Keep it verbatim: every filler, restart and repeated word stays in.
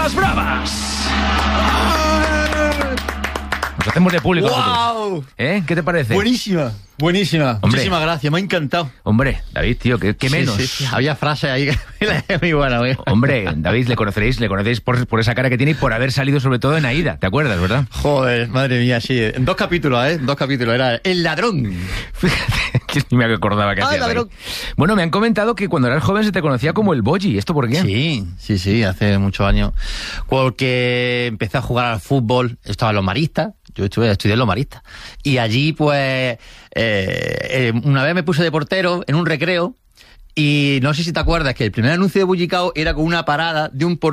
las bravas. Nos hacemos de público. ¡Wow! ¿Eh? ¿Qué te parece? Buenísima, buenísima. Hombre. Muchísimas gracias, me ha encantado. Hombre, David, tío, ¿qué, qué menos? Sí, sí, sí. Había frases ahí que muy buenas. Muy buena. Hombre, David, le conoceréis, le conocéis por, por esa cara que tiene y por haber salido sobre todo en Aída, ¿te acuerdas, verdad? Joder, madre mía, sí. En dos capítulos, ¿eh? En dos capítulos. Era El Ladrón. Fíjate, que ni me acordaba que Ah, hacía ladrón. reír. Bueno, me han comentado que cuando eras joven se te conocía como el Boyi. ¿Esto por qué? Sí, sí, sí, hace muchos años. Porque empecé a jugar al fútbol, estaba en los maristas, yo estuve, estudié en los maristas. Y allí, pues, eh, eh, una vez me puse de portero en un recreo. Y no sé si te acuerdas que el primer anuncio de Bullicao era con una parada de un portero